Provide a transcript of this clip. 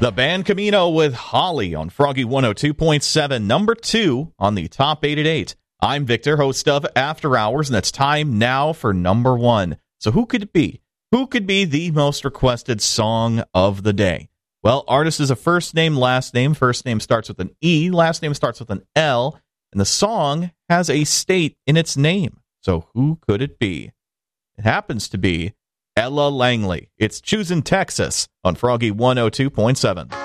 The band Camino with Holly on Froggy 102.7, number 2 on the Top 8 at 8. I'm Victor, host of After Hours, and it's time now for number 1. So who could it be? Who could be the most requested song of the day? Well, artist is a first name, last name. First name starts with an E, last name starts with an L, and the song has a state in its name. So who could it be? It happens to be Ella Langley. It's Choosing Texas on Froggy 102.7.